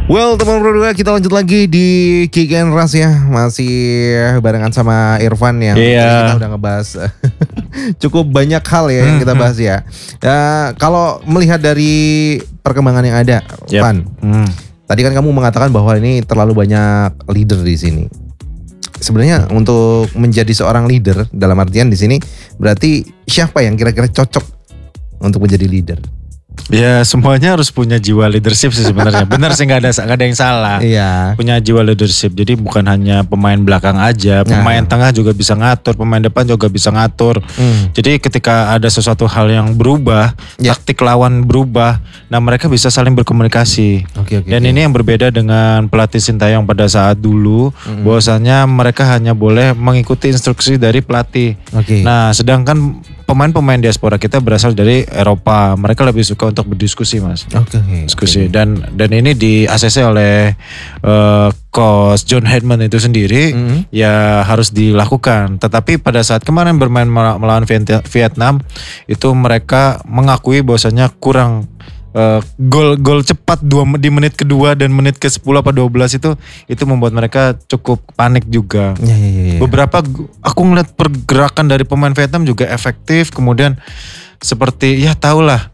Well, teman berdua, kita lanjut lagi di Kick and Rush ya. Masih barengan sama Irfan yang kita udah ngebahas cukup banyak hal ya yang kita bahas ya. Kalau melihat dari perkembangan yang ada, Van, tadi kan kamu mengatakan bahwa ini terlalu banyak leader di sini. Sebenarnya untuk menjadi seorang leader dalam artian di sini berarti siapa yang kira-kira cocok untuk menjadi leader? Ya semuanya harus punya jiwa leadership sih sebenarnya. Benar sih, nggak ada yang salah. Iya. Punya jiwa leadership. Jadi bukan hanya pemain belakang aja, pemain tengah juga bisa ngatur, pemain depan juga bisa ngatur. Jadi ketika ada sesuatu hal yang berubah, taktik lawan berubah, nah mereka bisa saling berkomunikasi. Dan ini yang berbeda dengan pelatih Sintayong pada saat dulu, bahwasanya mereka hanya boleh mengikuti instruksi dari pelatih. Nah, sedangkan pemain-pemain diaspora kita berasal dari Eropa. Mereka lebih suka untuk berdiskusi, Mas. Diskusi. Dan ini di ACC oleh coach John Hedman itu sendiri ya harus dilakukan. Tetapi pada saat kemarin bermain melawan Vietnam itu mereka mengakui bahwasanya kurang gol cepat di menit kedua dan menit ke 10 apa 12 itu membuat mereka cukup panik juga. Beberapa aku ngeliat pergerakan dari pemain Vietnam juga efektif, kemudian seperti ya tahulah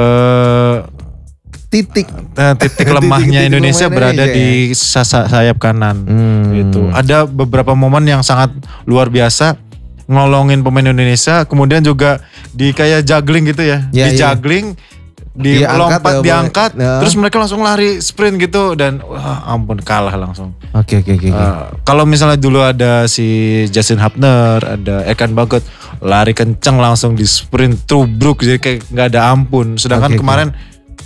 titik lemahnya Indonesia berada di sayap kanan. Gitu. Ada beberapa momen yang sangat luar biasa ngolongin pemain Indonesia, kemudian juga di kayak juggling gitu ya. Juggling diangkat, terus mereka langsung lari sprint gitu dan ampun kalah langsung. Kalau misalnya dulu ada si Justin Hubner, ada Ekan Bagot, lari kenceng langsung di sprint tubruk jadi kayak nggak ada ampun. Sedangkan kemarin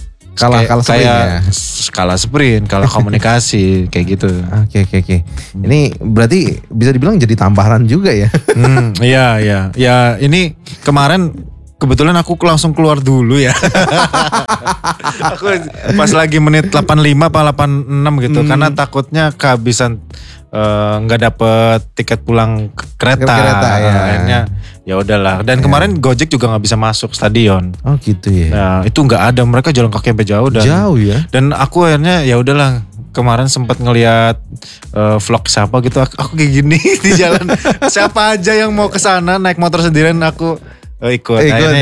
kalah sprint, kalah komunikasi kayak gitu. Ini berarti bisa dibilang jadi tamparan juga ya? Iya. Ya ini kemarin kebetulan aku langsung keluar dulu ya. Aku pas lagi menit 85 apa 86 gitu. Karena takutnya kehabisan nggak dapet tiket pulang kereta ya. Akhirnya ya udahlah. Dan kemarin Gojek juga nggak bisa masuk stadion. Oh gitu ya. Nah itu nggak ada, mereka jalan kaki sampai jauh ya. Dan aku akhirnya ya udahlah. Kemarin sempat ngelihat vlog siapa gitu. Aku kayak gini di jalan. Siapa aja yang mau ke sana naik motor sendirian aku ikut.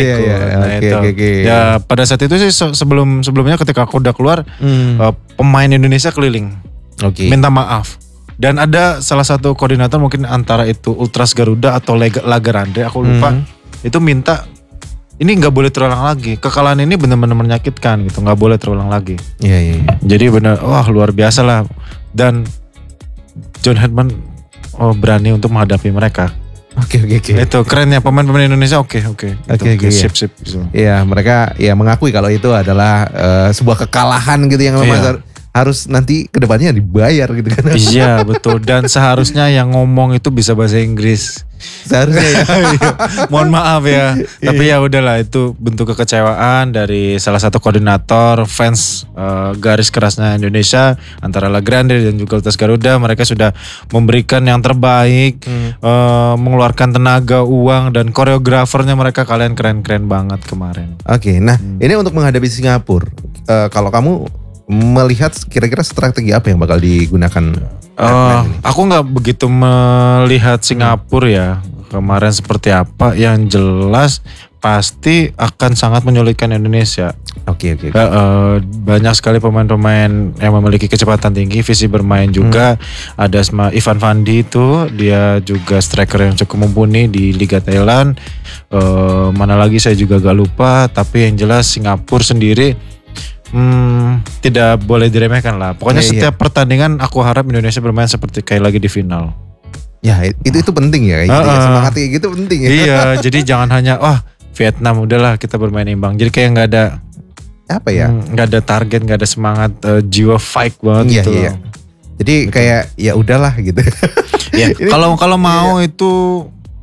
Ya pada saat itu sih sebelumnya ketika aku udah keluar pemain Indonesia keliling minta maaf, dan ada salah satu koordinator mungkin antara itu Ultras Garuda atau Lagarande aku lupa, itu minta ini nggak boleh terulang lagi, kekalahan ini benar-benar menyakitkan gitu, nggak boleh terulang lagi. Jadi benar luar biasa lah, dan John Hedman berani untuk menghadapi mereka. Itu kerennya pemain-pemain Indonesia. Sip. Iya, mereka ya mengakui kalau itu adalah sebuah kekalahan gitu yang memang harus nanti kedepannya dibayar gitu kan. Iya betul, dan seharusnya yang ngomong itu bisa bahasa Inggris. Seharusnya ya. Mohon maaf ya. Tapi ya udahlah, itu bentuk kekecewaan dari salah satu koordinator fans garis kerasnya Indonesia antara Lagrande dan juga Ultras Garuda. Mereka sudah memberikan yang terbaik, mengeluarkan tenaga, uang, dan koreografernya mereka kalian keren-keren banget kemarin. Nah ini untuk menghadapi Singapura. Kalau kamu melihat kira-kira strategi apa yang bakal digunakan? Aku nggak begitu melihat Singapura ya kemarin seperti apa. Yang jelas pasti akan sangat menyulitkan Indonesia. Banyak sekali pemain-pemain yang memiliki kecepatan tinggi, visi bermain juga. Ada Ivan Fandi itu, dia juga striker yang cukup mumpuni di Liga Thailand. Mana lagi saya juga gak lupa. Tapi yang jelas Singapura sendiri tidak boleh diremehkan lah. Pokoknya setiap pertandingan aku harap Indonesia bermain seperti kayak lagi di final. Ya itu penting ya, semangat kayak gitu penting ya. Iya, jadi jangan hanya Vietnam udahlah kita bermain imbang. Jadi kayak nggak ada nggak ada target, nggak ada semangat, jiwa fight banget gitu. Jadi kayak ya udahlah gitu. Ya kalau mau itu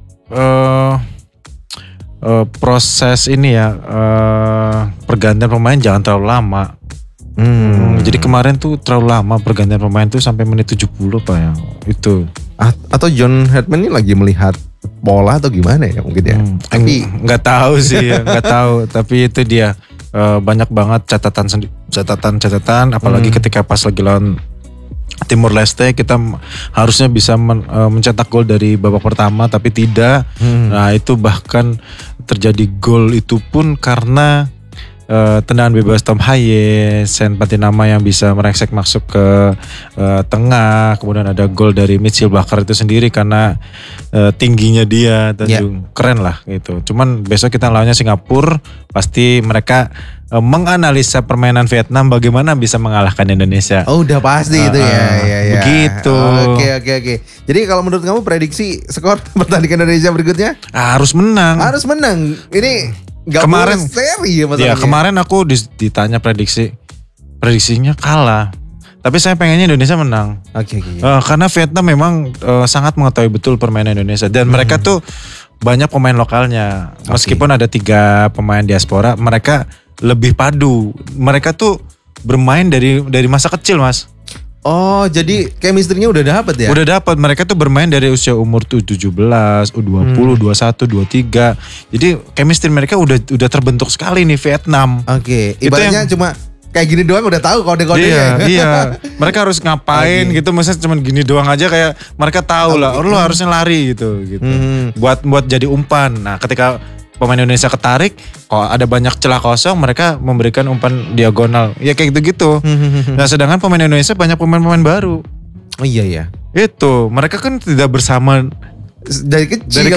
proses ini ya pergantian pemain jangan terlalu lama. Jadi kemarin tuh terlalu lama pergantian pemain tuh sampai menit 70 Pak ya. Itu. Atau John Hedman ini lagi melihat pola atau gimana ya mungkin ya. Tapi nggak tahu sih, nggak tahu. Tapi itu dia banyak banget catatan catatan apalagi ketika pas lagi lawan Timor Leste kita harusnya bisa mencetak gol dari babak pertama tapi tidak. Nah itu bahkan terjadi gol itu pun karena tendangan bebas Tom Haye, Sen Patinama yang bisa merengsek masuk ke tengah. Kemudian ada gol dari Mitchell Bakar itu sendiri karena tingginya dia dan keren lah gitu. Cuman besok kita lawannya Singapura, pasti mereka menganalisa permainan Vietnam bagaimana bisa mengalahkan Indonesia. Oh udah pasti itu ya. Begitu. Oke. Jadi kalau menurut kamu prediksi skor pertandingan Indonesia berikutnya? Harus menang. Harus menang. Ini gak kemarin seri ya masalahnya. Ya kemarin aku ditanya prediksinya kalah. Tapi saya pengennya Indonesia menang. Oke. Karena Vietnam memang sangat mengetahui betul permainan Indonesia dan mereka tuh banyak pemain lokalnya. Meskipun ada 3 pemain diaspora, mereka lebih padu. Mereka tuh bermain dari masa kecil, Mas. Oh, jadi chemistry-nya udah dapet ya? Udah dapat. Mereka tuh bermain dari usia umur 17, U20, 21, 23. Jadi chemistry mereka udah terbentuk sekali nih Vietnam. Oke. Ibaratnya cuma kayak gini doang udah tahu kode-kodenya. Iya. Mereka harus ngapain gitu. Maksudnya cuma gini doang aja kayak mereka tahu lah. Lo harusnya lari gitu. Buat jadi umpan. Nah, ketika pemain Indonesia ketarik, kalau ada banyak celah kosong, mereka memberikan umpan diagonal. Ya kayak gitu-gitu. Nah, sedangkan pemain Indonesia banyak pemain-pemain baru. Oh iya. Itu, mereka kan tidak bersama dari kecil.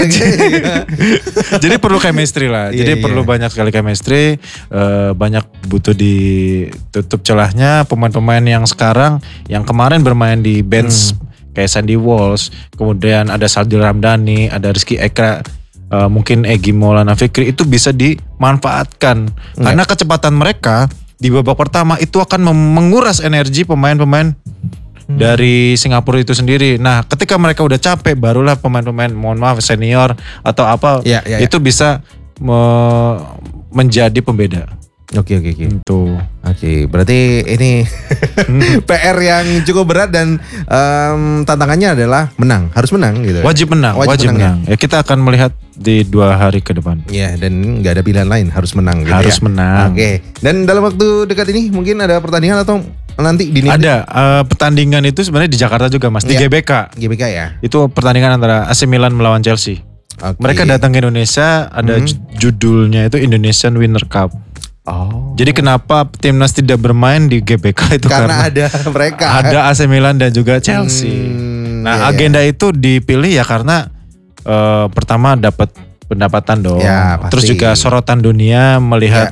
Jadi perlu chemistry lah. Jadi perlu banyak sekali chemistry, banyak butuh ditutup celahnya pemain-pemain yang sekarang, yang kemarin bermain di bench kayak Sandy Walsh, kemudian ada Saldil Ramdhani, ada Rizky Ekra, mungkin Egy Maulana Fikri, itu bisa dimanfaatkan karena kecepatan mereka di babak pertama itu akan menguras energi pemain-pemain dari Singapura itu sendiri. Nah, ketika mereka udah capek, barulah pemain-pemain, mohon maaf, senior atau apa, itu bisa menjadi pembeda. Oke. Gitu. Oke, berarti ini PR yang cukup berat dan tantangannya adalah menang, harus menang gitu. Wajib menang. Ya, kita akan melihat di 2 hari ke depan. Ya, dan nggak ada pilihan lain, harus menang. Gitu harus menang. Oke. Dan dalam waktu dekat ini mungkin ada pertandingan atau nanti di ada pertandingan itu sebenarnya di Jakarta juga, Mas, di GBK. GBK ya. Itu pertandingan antara AC Milan melawan Chelsea. Mereka datang ke Indonesia, ada judulnya itu Indonesian Winter Cup. Oh. Jadi kenapa timnas tidak bermain di GBK itu karena ada mereka. Ada AC Milan dan juga Chelsea. Nah, agenda itu dipilih ya karena pertama dapat pendapatan dong. Ya, terus juga sorotan dunia melihat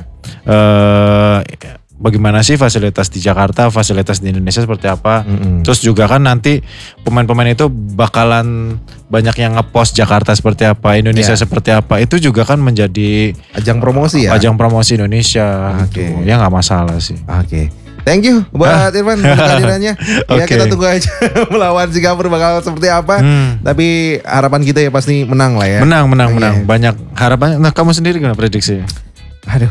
bagaimana sih fasilitas di Jakarta, fasilitas di Indonesia seperti apa. Terus juga kan nanti pemain-pemain itu bakalan banyak yang ngepost Jakarta seperti apa, Indonesia seperti apa. Itu juga kan menjadi ajang promosi ya. Ajang promosi Indonesia gitu. Ya gak masalah sih. Oke. Thank you buat Irfan untuk kehadirannya. Ya kita tunggu aja melawan Singapura bakal seperti apa. Tapi harapan kita ya pasti menang lah ya. Menang. Banyak harapannya. Nah, kamu sendiri gimana prediksi? Aduh.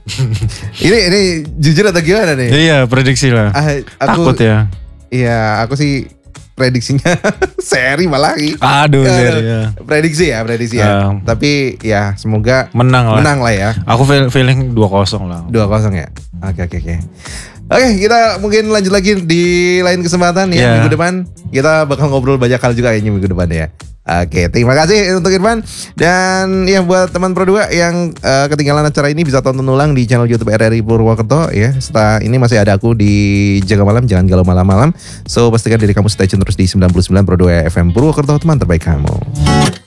ini jujur atau gimana nih? Iya, prediksi lah. Takut ya. Iya, aku sih prediksinya seri malah. Aduh, seri ya. Prediksi ya. Tapi ya semoga menang lah ya. Aku feeling 2-0 lah. 2-0 ya. Oke. Oke, kita mungkin lanjut lagi di lain kesempatan ya minggu depan. Kita bakal ngobrol banyak hal juga kayaknya minggu depan ya. Oke, terima kasih untuk Irfan. Dan ya buat teman Pro 2 yang ketinggalan acara ini bisa tonton ulang di channel YouTube RRI Purwokerto ya. Setelah ini masih ada aku di Jaga Malam, jangan galau malam-malam. So pastikan diri kamu stay tune terus di 99 Pro 2 FM Purwokerto, teman terbaik kamu.